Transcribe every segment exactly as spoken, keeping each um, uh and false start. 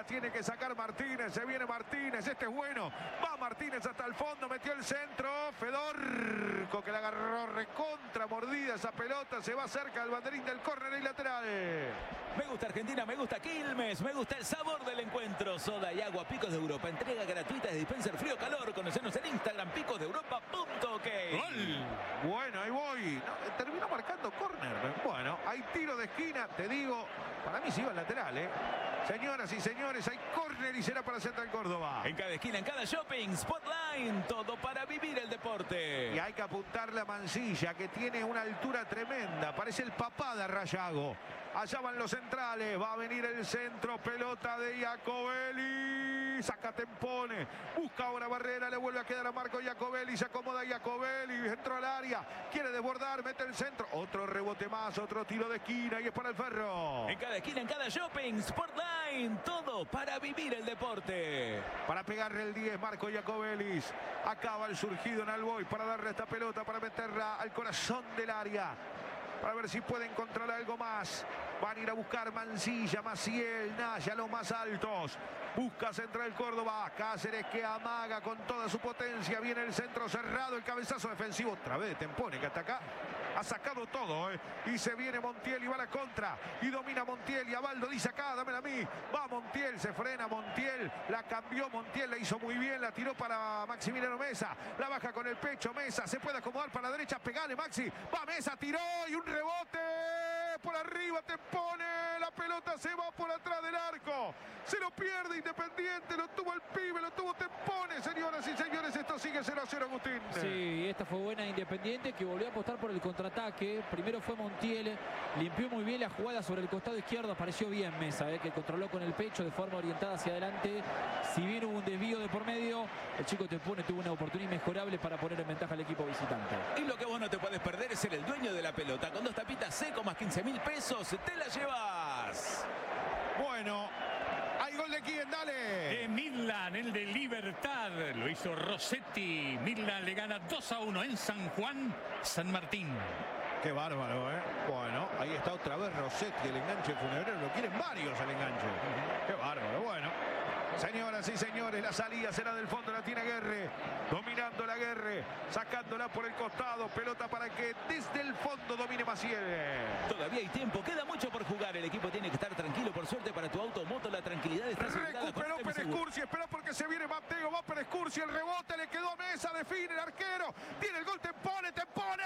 La tiene que sacar Martínez. Se viene Martínez. Este es bueno. Va Martínez hasta el fondo. Metió el centro. Fedorco que la agarró recontra mordida esa pelota. Se va cerca del banderín del córner y lateral. Me gusta Argentina, me gusta Quilmes, me gusta el sabor del encuentro. Soda y agua Picos de Europa. Entrega gratuita de dispenser frío calor. Conocenos en Instagram picos de europa punto ok. ¡Gol! Bueno, ahí voy. No, terminó marcando córner. Bueno, hay tiro de esquina. Te digo, para mí sí iba al lateral, ¿eh? Señoras y señores, hay córner y será para Central Córdoba. En cada esquina, en cada shopping, Spotline, todo para vivir el deporte. Y hay que apuntarle a Mansilla, que tiene una altura tremenda. Parece el papá de Rayago. Allá van los centrales. Va a venir el centro. Pelota de Iacobelli. Saca Tempone. Busca ahora Barrera. Le vuelve a quedar a Marco Iacobelli. Se acomoda Iacobelli. Entró al área. Quiere desbordar. Mete el centro. Otro rebote más. Otro tiro de esquina. Y es para el Ferro. En cada esquina, en cada shopping, Sportline. Todo para vivir el deporte. Para pegarle el diez, Marco Iacobelli. Acaba el surgido en Alboy para darle esta pelota. Para meterla al corazón del área. Para ver si puede encontrar algo más. Van a ir a buscar Mansilla, Maciel, Naya, los más altos. Busca Central Córdoba. Cáceres que amaga con toda su potencia. Viene el centro cerrado, el cabezazo defensivo. Otra vez Tempone que hasta acá ha sacado todo. ¿eh? Y se viene Montiel y va a la contra. Y domina Montiel. Y Abaldo dice acá, dámela a mí. Va Montiel, se frena Montiel. La cambió Montiel, la hizo muy bien. La tiró para Maximiliano Mesa. La baja con el pecho Mesa. Se puede acomodar para la derecha. Pegale Maxi. Va Mesa, tiró y un rebote por arriba. Tempone. La pelota se va por atrás del arco. Se lo pierde Independiente. Lo tuvo el pibe, lo tuvo Tempone. Señoras y señores, esto sigue cero a cero, Agustín. Sí, esta fue buena Independiente, que volvió a apostar por el contraataque. Primero fue Montiel. Limpió muy bien la jugada sobre el costado izquierdo. Apareció bien Mesa, eh, que controló con el pecho de forma orientada hacia adelante. Si bien hubo un desvío de por medio, el chico Tempone tuvo una oportunidad inmejorable para poner en ventaja al equipo visitante. Y lo que vos no te podés perder es ser el dueño de la pelota. Con dos tapitas seco más quince mil pesos, te la llevas. Bueno, hay gol de quién, dale. De Midland, el de Libertad. Lo hizo Rossetti. Midland le gana dos a uno en San Juan, San Martín. Qué bárbaro, ¿eh? Bueno, ahí está otra vez Rossetti, el enganche funebrero. Lo quieren varios al enganche. Qué bárbaro, bueno. Señoras y señores, la salida será del fondo, la tiene Aguerre, dominando la Aguerre, sacándola por el costado, pelota para que desde el fondo domine Maciel. Todavía hay tiempo, queda mucho por jugar, el equipo tiene que estar tranquilo, por suerte para tu auto o moto, la tranquilidad está asegurada. Recuperó Pérez Cursi, espera porque se viene Mateo, va Pérez Cursi, el rebote le quedó a Mesa, define el arquero, tiene el gol, Tempone, Tempone,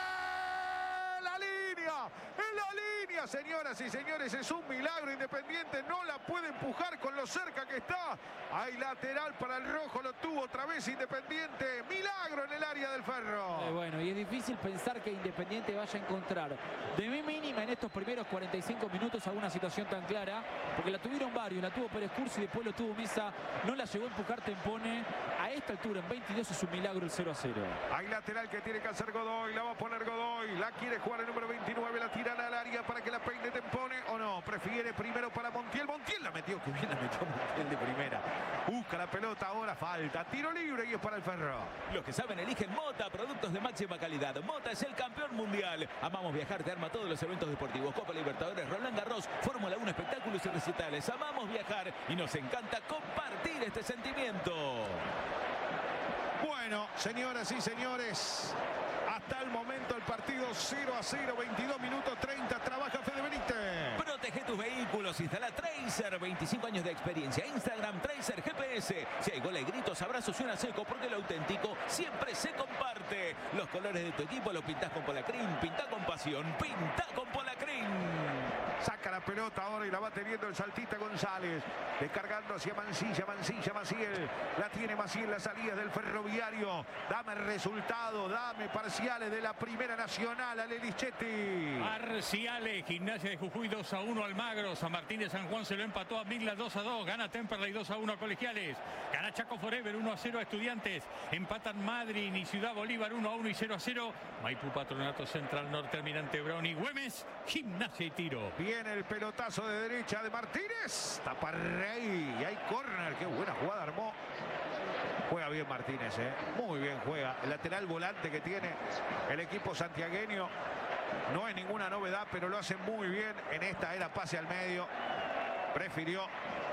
la línea, en la línea, señoras y señores, es un milagro. Independiente no la puede empujar con lo cerca que está. Hay lateral para el rojo, lo tuvo otra vez Independiente. Milagro en el área del Ferro. Eh, bueno, y es difícil pensar que Independiente vaya a encontrar de mínima en estos primeros cuarenta y cinco minutos alguna situación tan clara, porque la tuvieron varios, la tuvo Pérez Cursi y después lo tuvo Mesa, no la llegó a empujar Tempone. A esta altura, en veintidós, es un milagro el cero a cero. Hay lateral que tiene que hacer Godoy, la va a poner Godoy, la quiere jugar el número veintinueve, la tiran al área para que la peine Tempone, o no, prefiere primero para Montiel, Montiel la metió, que bien la metió Montiel de primera. Busca la pelota, ahora falta, tiro libre y es para el Ferro. Los que saben eligen Mota, productos de máxima calidad. Mota es el campeón mundial. Amamos viajar, te arma todos los eventos deportivos. Copa Libertadores, Roland Garros, Fórmula uno, espectáculos y recitales. Amamos viajar y nos encanta compartir este sentimiento. Bueno, señoras y señores, hasta el momento el partido cero a cero, veintidós minutos treinta, trabaja Fede Benítez. Protege tus vehículos, instala Tracer, veinticinco años de experiencia. Instagram, Tracer G P S. Si hay goles, gritos, abrazos y una seco, porque lo auténtico siempre se comparte. Los colores de tu equipo los pintás con Polacrin, pintá con pasión, pintá con Polacrin. Saca la pelota ahora y la va teniendo el Saltita González. Descargando hacia Mansilla, Mansilla, Maciel. La tiene Maciel, la salida del Ferroviario. Dame resultado, dame parciales de la Primera Nacional, Ale Lichetti. Parciales, Gimnasia de Jujuy dos a uno Almagro. San Martín de San Juan se lo empató a Midland dos a dos. Gana Temperley dos a uno a Colegiales. Gana Chaco Forever uno a cero a Estudiantes. Empatan Madrid y Ciudad Bolívar uno a uno y cero a cero. Maipú Patronato Central Norte, Almirante Brown y Güemes. Gimnasia y Tiro. Viene el pelotazo de derecha de Martínez. Tapa Rey. Y hay córner. Qué buena jugada armó. Juega bien Martínez, ¿eh? Muy bien juega. El lateral volante que tiene el equipo santiagueño. No es ninguna novedad, pero lo hace muy bien. En esta era pase al medio. Prefirió